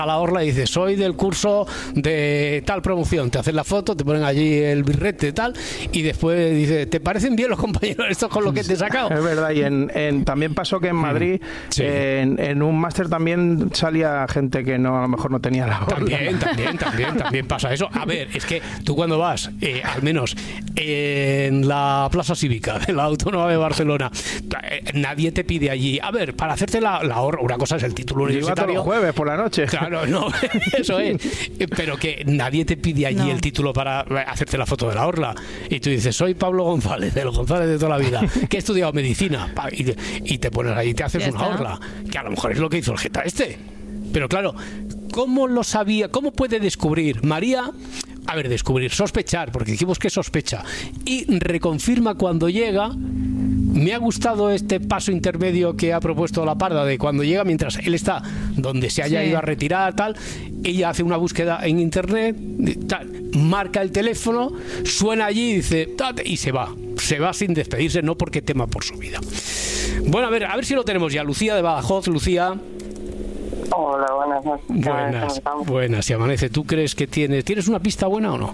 a la orla y dices, soy del curso de tal promoción, te hacen la foto, te ponen allí el birrete tal, y después dice, ¿te parecen bien los compañeros estos con lo que te he sacado? Es verdad, y también pasó que en Madrid, sí, en un máster también salía gente que no, a lo mejor no tenía la orla. También pasa eso. A ver, es que tú cuando vas, al menos en la Plaza Cívica de la Autónoma de Barcelona, nadie te pide allí, a ver, para hacerte la orla, una cosa es el título universitario. Todos los jueves por la noche. Claro, no, eso es. Pero que nadie te pide allí el título para hacerte la foto de la orla. Y tú dices, soy Pablo González, de los González de toda la vida, que he estudiado medicina. Y te pones ahí y te haces una orla. Que a lo mejor es lo que hizo el jeta este. Pero claro, ¿cómo lo sabía? ¿Cómo puede descubrir María? A ver, sospechar, porque dijimos que sospecha. Y reconfirma cuando llega. Me ha gustado este paso intermedio que ha propuesto la Parda, de cuando llega, mientras él está donde se haya ido a retirar, tal, ella hace una búsqueda en internet, tal, marca el teléfono, suena allí y dice, y se va sin despedirse, no porque tema por su vida. Bueno, a ver si lo tenemos ya. Lucía de Badajoz. Lucía. Hola, buenas noches. Buenas, si amanece. ¿Tú crees que tienes una pista buena o no?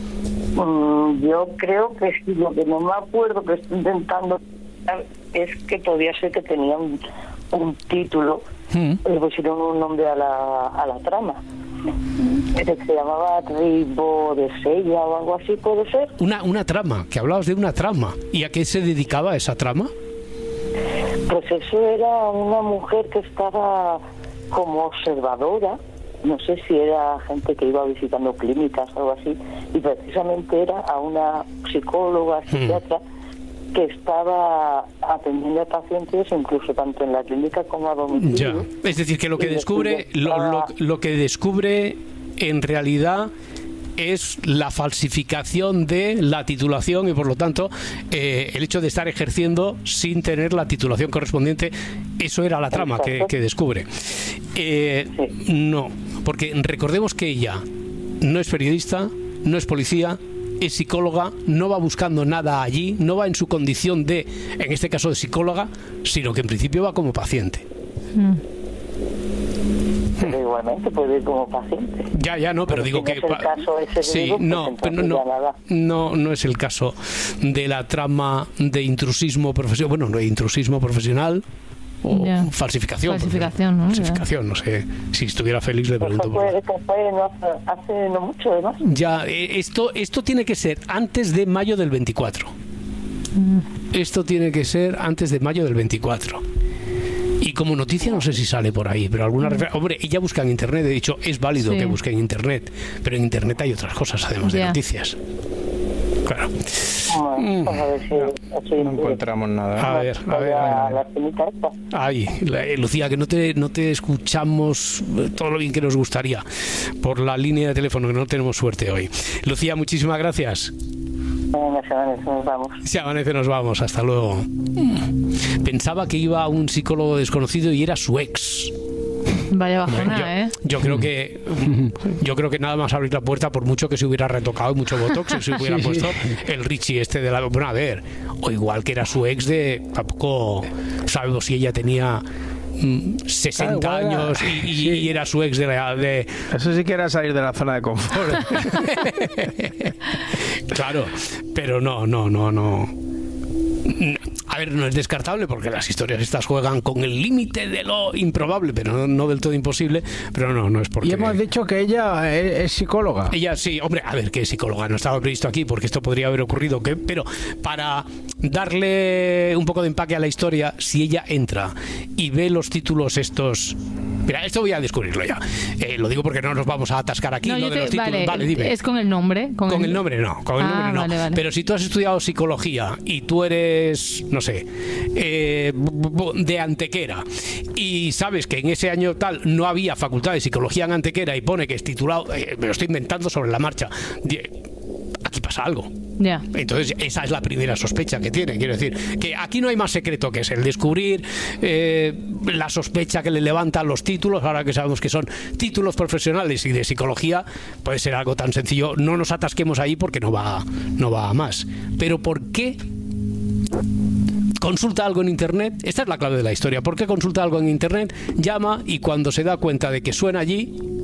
Yo creo que sí. Lo que no me acuerdo, que estoy intentando, es que podía ser que tenía un título, le pusieron un nombre a la trama. Que se llamaba Ribo de Sella o algo así, ¿puede ser? Una trama, que hablabas de una trama. ¿Y a qué se dedicaba esa trama? Pues eso era una mujer que estaba como observadora, no sé si era gente que iba visitando clínicas o algo así, y precisamente era a una psicóloga, psiquiatra, que estaba atendiendo a pacientes incluso tanto en la clínica como a domicilio. Ya. Es decir, que lo que descubre, lo que descubre en realidad es la falsificación de la titulación y por lo tanto el hecho de estar ejerciendo sin tener la titulación correspondiente. Eso era la trama que descubre. No, porque recordemos que ella no es periodista, no es policía, es psicóloga, no va buscando nada allí, no va en su condición de, en este caso de psicóloga, sino que en principio va como paciente. Pero igualmente puede ir como paciente. Ya, no, pero digo que... No es el caso ese sí, no, pero no es el caso de la trama de intrusismo profesional. Bueno, no hay intrusismo profesional o falsificación. ¿no? Falsificación, no sé. Si estuviera Félix le pregunto. Hace no mucho, además. Ya, esto tiene que ser antes de mayo del 24. Esto tiene que ser antes de mayo del 24. Y como noticia no sé si sale por ahí, pero alguna referencia... Hombre, ella busca en internet, he dicho, es válido que busque en internet, pero en internet hay otras cosas además de noticias. Claro. Bueno, a ver si no encontramos nada. A ver. Ay, Lucía, que no te escuchamos todo lo bien que nos gustaría por la línea de teléfono, que no tenemos suerte hoy. Lucía, muchísimas gracias. Si amanece nos vamos, hasta luego. Pensaba que iba un psicólogo desconocido y era su ex. Vaya bajona, yo creo que nada más abrir la puerta, por mucho que se hubiera retocado y mucho botox, se hubiera puesto el Richie este de la... Bueno, a ver, o igual que era su ex de... Tampoco sabemos si ella tenía 60 años y era su ex de... Eso sí que era salir de la zona de confort. Claro, pero no. A ver, no es descartable porque las historias estas juegan con el límite de lo improbable, pero no del todo imposible, pero no es porque... Y hemos dicho que ella es psicóloga. Ella sí, hombre, a ver, que es psicóloga, no estaba previsto aquí porque esto podría haber ocurrido, pero para darle un poco de empaque a la historia, si ella entra y ve los títulos estos... Mira, esto voy a descubrirlo ya. Lo digo porque no nos vamos a atascar aquí. De los títulos. Vale, dime. ¿Es con el nombre? Con el nombre no. Vale. Pero si tú has estudiado psicología y tú eres, no sé, de Antequera y sabes que en ese año tal no había facultad de psicología en Antequera y pone que es titulado, me lo estoy inventando sobre la marcha, aquí pasa algo. Yeah. Entonces esa es la primera sospecha que tiene. Quiero decir que aquí no hay más secreto que es el descubrir la sospecha que le levantan los títulos. Ahora que sabemos que son títulos profesionales y de psicología, puede ser algo tan sencillo. No nos atasquemos ahí porque no va a más. Pero ¿por qué consulta algo en internet? Esta es la clave de la historia. ¿Por qué consulta algo en internet? Llama y cuando se da cuenta de que suena allí,